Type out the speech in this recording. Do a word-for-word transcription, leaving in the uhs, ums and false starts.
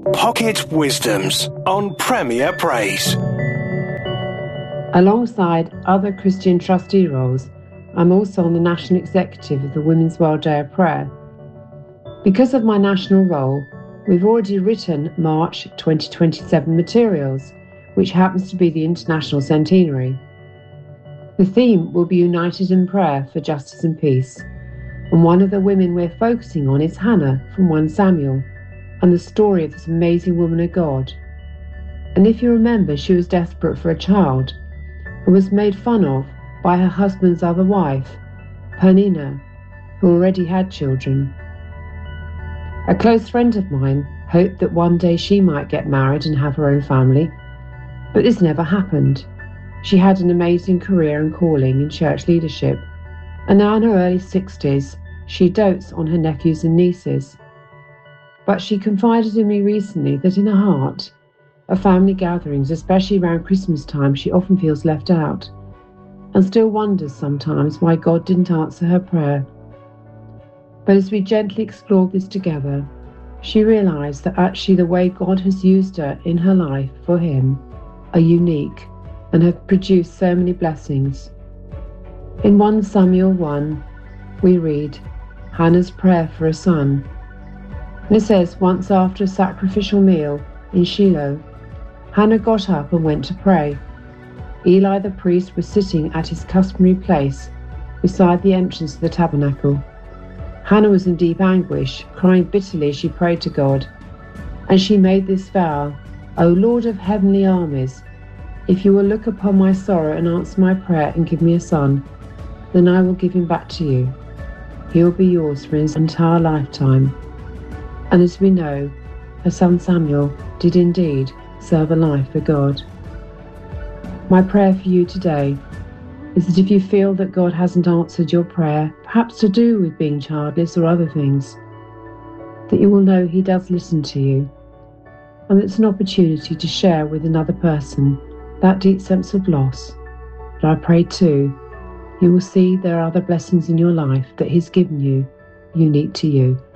Pocket Wisdoms on Premier Praise. Alongside other Christian trustee roles, I'm also on the National Executive of the Women's World Day of Prayer. Because of my national role, we've already written March twenty twenty-seven materials, which happens to be the International Centenary. The theme will be United in Prayer for Justice and Peace, and one of the women we're focusing on is Hannah from First Samuel, and the story of this amazing woman of God. And if you remember, she was desperate for a child and was made fun of by her husband's other wife, Peninnah, who already had children. A close friend of mine hoped that one day she might get married and have her own family, but this never happened. She had an amazing career and calling in church leadership, and now in her early sixties, she dotes on her nephews and nieces. But she confided in me recently that in her heart, at family gatherings, especially around Christmas time, she often feels left out, and still wonders sometimes why God didn't answer her prayer. But as we gently explored this together, she realised that actually the way God has used her in her life for Him are unique and have produced so many blessings. In First Samuel one, we read Hannah's prayer for a son. And it says, once after a sacrificial meal in Shiloh, Hannah got up and went to pray. Eli the priest was sitting at his customary place beside the entrance to the tabernacle. Hannah was in deep anguish, crying bitterly as she prayed to God. And she made this vow, O Lord of heavenly armies, if you will look upon my sorrow and answer my prayer and give me a son, then I will give him back to you. He will be yours for his entire lifetime. And as we know, her son Samuel did indeed serve a life for God. My prayer for you today is that if you feel that God hasn't answered your prayer, perhaps to do with being childless or other things, that you will know He does listen to you, and it's an opportunity to share with another person that deep sense of loss. But I pray too, you will see there are other blessings in your life that He's given you, unique to you.